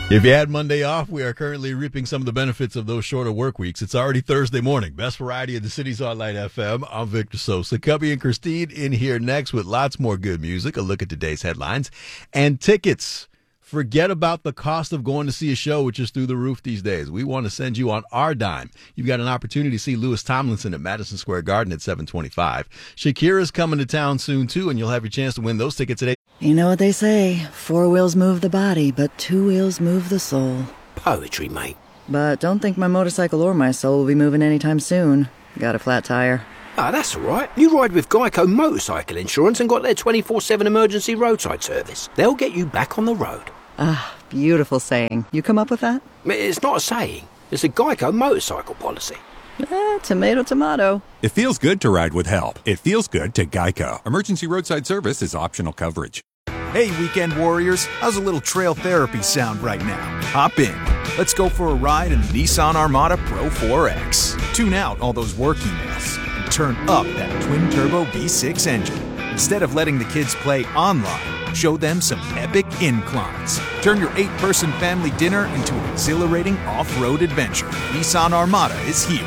If you had Monday off, we are currently reaping some of the benefits of those shorter work weeks. It's already Thursday morning. Best variety of the city's online FM. I'm Victor Sosa. Cubby and Christine in here next with lots more good music, a look at today's headlines, and tickets. Forget about the cost of going to see a show, which is through the roof these days. We want to send you on our dime. You've got an opportunity to see Louis Tomlinson at Madison Square Garden at 7:25. Shakira's coming to town soon, too, and you'll have your chance to win those tickets today. You know what they say, 4 wheels move the body, but 2 wheels move the soul. Poetry, mate. But don't think my motorcycle or my soul will be moving anytime soon. Got a flat tire. Ah, that's all right. You ride with Geico Motorcycle Insurance and got their 24/7 emergency roadside service. They'll get you back on the road. Ah, beautiful saying. You come up with that? It's not a saying. It's a Geico motorcycle policy. Tomato, tomato. It feels good to ride with help. It feels good to Geico. Emergency roadside service is optional coverage. Hey, weekend warriors, how's a little trail therapy sound right now? Hop in. Let's go for a ride in the Nissan Armada Pro 4X. Tune out all those work emails and turn up that twin-turbo V6 engine. Instead of letting the kids play online, show them some epic inclines. Turn your 8-person family dinner into an exhilarating off-road adventure. Nissan Armada is here.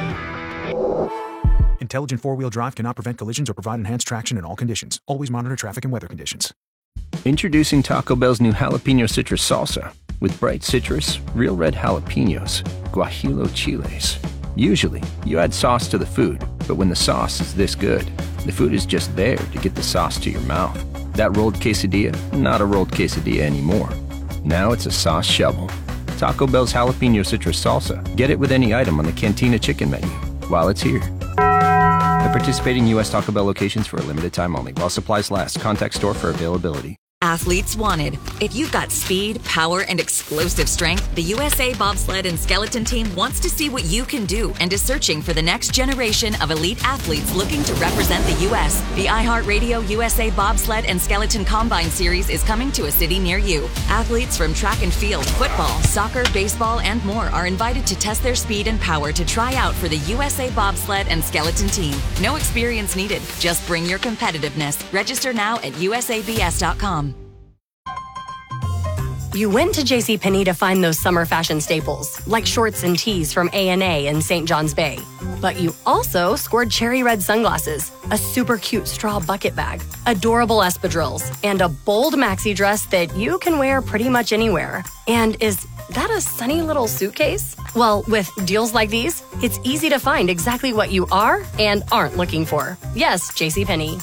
Intelligent 4-wheel drive cannot prevent collisions or provide enhanced traction in all conditions. Always monitor traffic and weather conditions. Introducing Taco Bell's new Jalapeno Citrus Salsa. With bright citrus, real red jalapenos, guajillo chiles. Usually, you add sauce to the food, but when the sauce is this good, the food is just there to get the sauce to your mouth. That rolled quesadilla, not a rolled quesadilla anymore. Now it's a sauce shovel. Taco Bell's Jalapeno Citrus Salsa. Get it with any item on the Cantina Chicken menu while it's here. At participating U.S. Taco Bell locations for a limited time only. While supplies last. Contact store for availability. Athletes wanted. If you've got speed, power, and explosive strength, the USA Bobsled and Skeleton Team wants to see what you can do and is searching for the next generation of elite athletes looking to represent the U.S. The iHeartRadio USA Bobsled and Skeleton Combine Series is coming to a city near you. Athletes from track and field, football, soccer, baseball, and more are invited to test their speed and power to try out for the USA Bobsled and Skeleton Team. No experience needed. Just bring your competitiveness. Register now at usabs.com. You went to JCPenney to find those summer fashion staples, like shorts and tees from A&A and St. John's Bay. But you also scored cherry red sunglasses, a super cute straw bucket bag, adorable espadrilles, and a bold maxi dress that you can wear pretty much anywhere. And is that a sunny little suitcase? Well, with deals like these, it's easy to find exactly what you are and aren't looking for. Yes, JCPenney.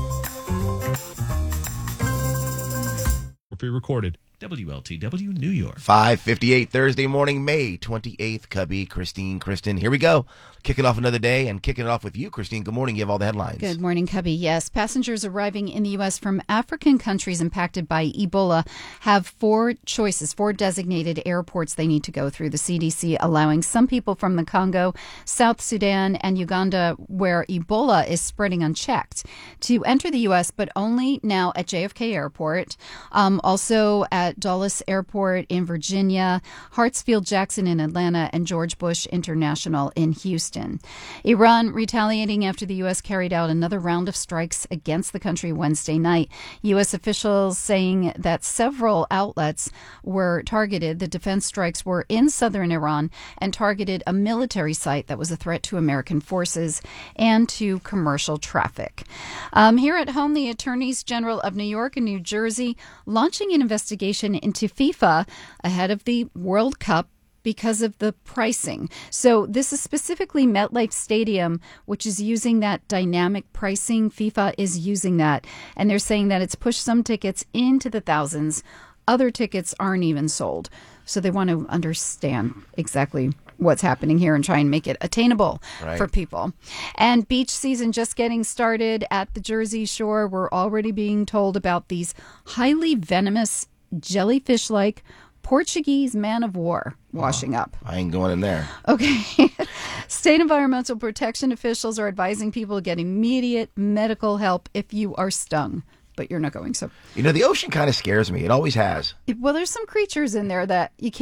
Pre-recorded. WLTW, New York. 5:58 Thursday morning, May 28th. Cubby, Christine, Kristen. Here we go. Kicking off another day and kicking it off with you, Christine. Good morning. You have all the headlines. Good morning, Cubby. Yes, passengers arriving in the U.S. from African countries impacted by Ebola have 4 choices, 4 designated airports they need to go through. The CDC allowing some people from the Congo, South Sudan, and Uganda, where Ebola is spreading unchecked, to enter the U.S., but only now at JFK Airport, also at Dulles Airport in Virginia, Hartsfield-Jackson in Atlanta, and George Bush International in Houston. Iran retaliating after the U.S. carried out another round of strikes against the country Wednesday night. U.S. officials saying that several outlets were targeted. The defense strikes were in southern Iran and targeted a military site that was a threat to American forces and to commercial traffic. Here at home, the attorneys general of New York and New Jersey launching an investigation into FIFA ahead of the World Cup because of the pricing. So this is specifically MetLife Stadium, which is using that dynamic pricing. FIFA is using that, and they're saying that it's pushed some tickets into the thousands. Other tickets aren't even sold. So they want to understand exactly what's happening here and try and make it attainable for people. And beach season just getting started at the Jersey Shore. We're already being told about these highly venomous jellyfish-like Portuguese man-of-war washing up. I ain't going in there. Okay. State environmental protection officials are advising people to get immediate medical help if you are stung, but you're not going. So, the ocean kind of scares me. It always has. Well, there's some creatures in there that you can't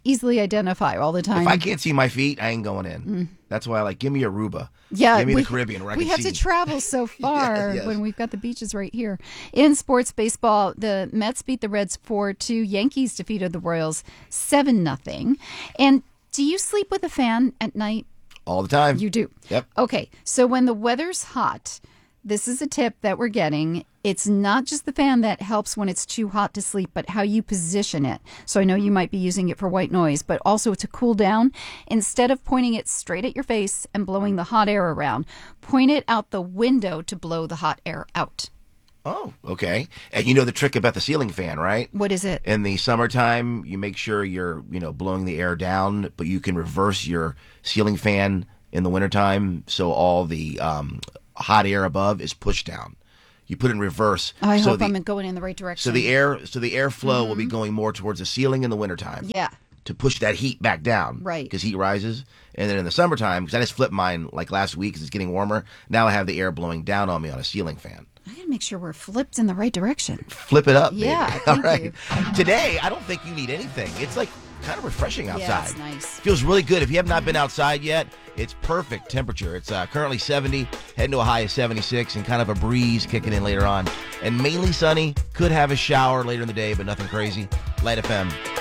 easily identify all the time. If I can't see my feet, I ain't going in. That's why I like, give me Aruba. Yeah, give me the Caribbean where I can see. We have to travel so far Yes. when we've got the beaches right here. In sports baseball, the Mets beat the Reds 4-2. Yankees defeated the Royals 7-0. And do you sleep with a fan at night? All the time. You do? Yep. Okay, so when the weather's hot, this is a tip that we're getting. It's not just the fan that helps when it's too hot to sleep, but how you position it. So I know you might be using it for white noise, but also to cool down. Instead of pointing it straight at your face and blowing the hot air around, point it out the window to blow the hot air out. Oh, okay. And you know the trick about the ceiling fan, right? What is it? In the summertime, you make sure you're, blowing the air down, but you can reverse your ceiling fan in the wintertime so all the hot air above is pushed down. You put it in reverse. I hope I'm going in the right direction. So the airflow will be going more towards the ceiling in the wintertime. Yeah. To push that heat back down. Right. Because heat rises. And then in the summertime, because I just flipped mine like last week because it's getting warmer, now I have the air blowing down on me on a ceiling fan. I got to make sure we're flipped in the right direction. Flip it up, baby. Yeah, All thank right. you. Today, I don't think you need anything. It's like kind of refreshing outside. Yeah, it's nice. Feels really good. If you have not been outside yet, it's perfect temperature. It's currently 70, heading to a high of 76, and kind of a breeze kicking in later on. And mainly sunny. Could have a shower later in the day, but nothing crazy. Light FM.